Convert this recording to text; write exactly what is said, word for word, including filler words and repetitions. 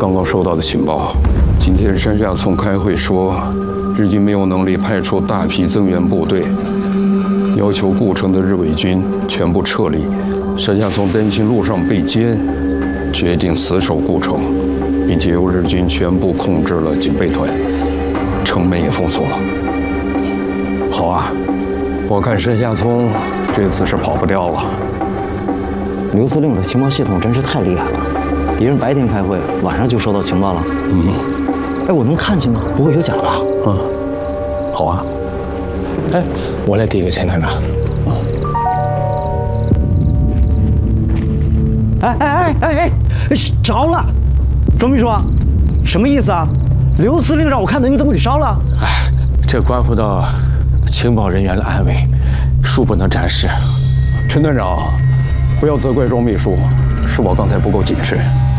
刚刚收到的情报，今天山下聪开会说，日军没有能力派出大批增援部队，要求顾城的日伪军全部撤离。山下聪担心路上被歼，决定死守顾城，并且由日军全部控制了警备团，城门也封锁了。好啊，我看山下聪这次是跑不掉了。 刘司令的情报系统真是太厉害了。 敌人白天开会，晚上就收到情报了。 嗯， 哎，我能看见吗？不会有假吧？ 嗯，好啊。 哎，我来递个钱看看。 啊！哎哎哎哎哎，着了！周秘书，什么意思啊？刘司令让我看的，你怎么给烧了？ 哎，这关乎到情报人员的安危，恕不能展示。 陈团长，不要责怪庄秘书，是我刚才不够谨慎。